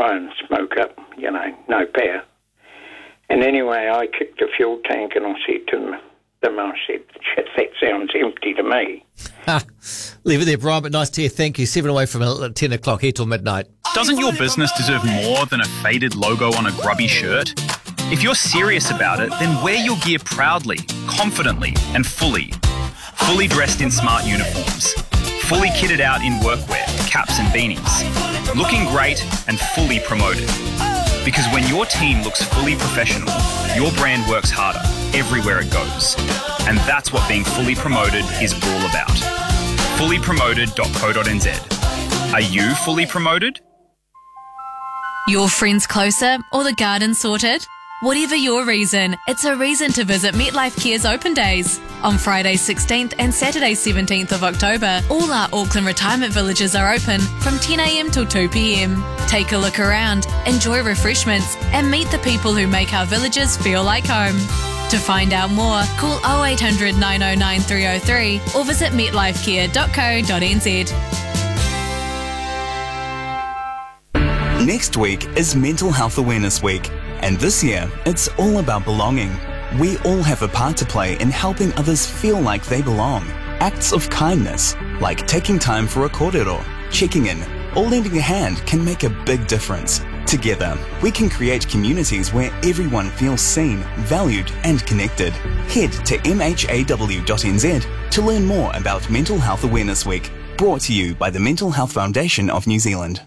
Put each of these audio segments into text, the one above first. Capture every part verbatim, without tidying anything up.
try and smoke up, you know, no power. And anyway, I kicked the fuel tank and I said to them, them I said, shit, that sounds empty to me. Ah, leave it there, Brian, but nice to hear. Thank you. Seven away from ten o'clock here till midnight. Doesn't your business deserve more than a faded logo on a grubby shirt? If you're serious about it, then wear your gear proudly, confidently, and fully. Fully dressed in smart uniforms. Fully kitted out in workwear, caps and beanies. Looking great and fully promoted. Because when your team looks fully professional, your brand works harder everywhere it goes. And that's what being fully promoted is all about. fully promoted dot co dot n z. Are you fully promoted? Your friends closer or the garden sorted? Whatever your reason, it's a reason to visit MetLife Care's Open Days. On Friday sixteenth and Saturday seventeenth of October, all our Auckland retirement villages are open from ten a m till two p m. Take a look around, enjoy refreshments, and meet the people who make our villages feel like home. To find out more, call oh eight hundred, nine oh nine, three oh three or visit metlife care dot co dot n z. Next week is Mental Health Awareness Week, and this year it's all about belonging. We all have a part to play in helping others feel like they belong. Acts of kindness, like taking time for a kōrero, checking in, or lending a hand can make a big difference. Together, we can create communities where everyone feels seen, valued and connected. Head to m h a w dot n z to learn more about Mental Health Awareness Week, brought to you by the Mental Health Foundation of New Zealand.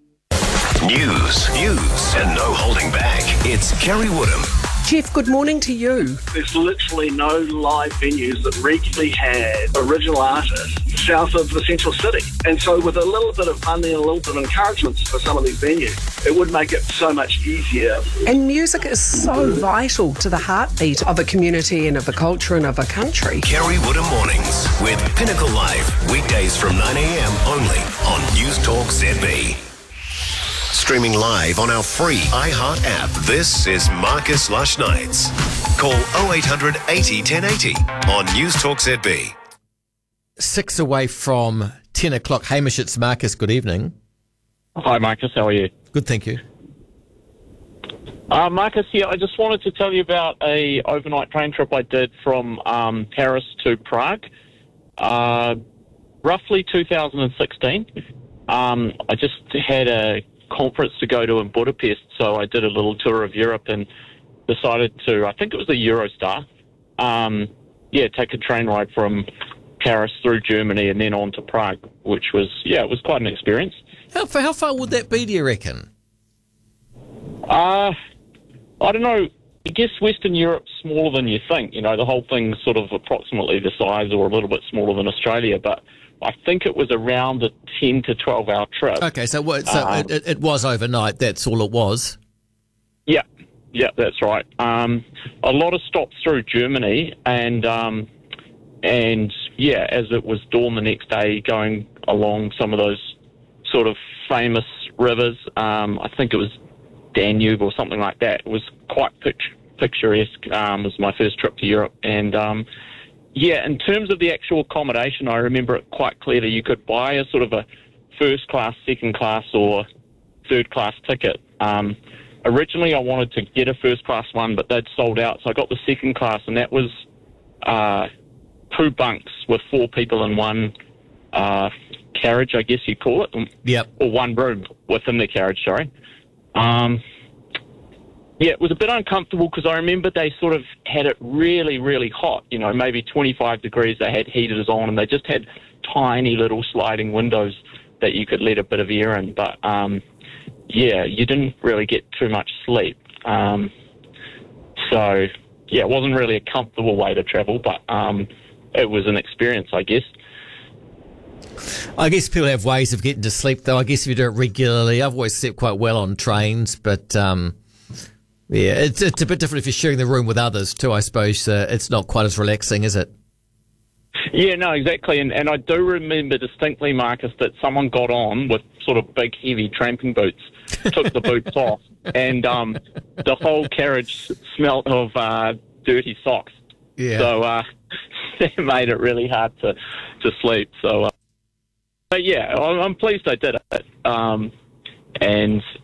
News, news, and no holding back. It's Kerry Woodham. Jeff, good morning to you. There's literally no live venues that regularly had original artists south of the central city. And so with a little bit of funding and a little bit of encouragement for some of these venues, it would make it so much easier. And music is so vital to the heartbeat of a community and of a culture and of a country. Kerry Woodham Mornings with Pinnacle Live, weekdays from nine a m only on News Talk Z B. Streaming live on our free iHeart app. This is Marcus Lush Nights. Call oh eight hundred, eighty, ten eighty on News Talk Z B. Six away from ten o'clock. Hamish, it's Marcus. Good evening. Hi, Marcus. How are you? Good, thank you. Uh, Marcus, yeah, I just wanted to tell you about a overnight train trip I did from um, Paris to Prague, uh, roughly two thousand sixteen. Um, I just had a conference to go to in Budapest, so I did a little tour of Europe and decided to, I think it was a Eurostar, um, yeah, take a train ride from Paris through Germany and then on to Prague, which was, yeah, it was quite an experience. How far, how far would that be, do you reckon? Uh, I don't know. I guess Western Europe's smaller than you think. You know, the whole thing's sort of approximately the size or a little bit smaller than Australia, but I think it was around a ten to twelve hour trip. Okay, so, what, so um, it, it was overnight, that's all it was? Yeah, yeah, that's right. Um, a lot of stops through Germany and, um, and yeah, as it was dawn the next day, going along some of those sort of famous rivers. Um, I think it was Danube or something like that. It was quite pict- picturesque. Um, it was my first trip to Europe. And, um, yeah, in terms of the actual accommodation, I remember it quite clearly. You could buy a sort of a first class, second class or third class ticket. Um, originally, I wanted to get a first class one, but they'd sold out. So I got the second class, and that was uh, two bunks with four people in one uh, carriage, I guess you'd call it. Yep. Or one room within the carriage, sorry. Um, yeah, it was a bit uncomfortable because I remember they sort of had it really, really hot, you know, maybe twenty-five degrees. They had heaters on and they just had tiny little sliding windows that you could let a bit of air in. But, um, yeah, you didn't really get too much sleep. Um, so, yeah, it wasn't really a comfortable way to travel, but um, it was an experience, I guess. I guess people have ways of getting to sleep, though. I guess if you do it regularly, I've always slept quite well on trains, but um, yeah, it's, it's a bit different if you're sharing the room with others too, I suppose. Uh, it's not quite as relaxing, is it? Yeah, no, exactly. And, and I do remember distinctly, Marcus, that someone got on with sort of big, heavy tramping boots, took the boots off, and um, the whole carriage smelled of uh, dirty socks. Yeah. So uh, that made it really hard to, to sleep. So, uh, but yeah, I'm pleased I did it. Um, and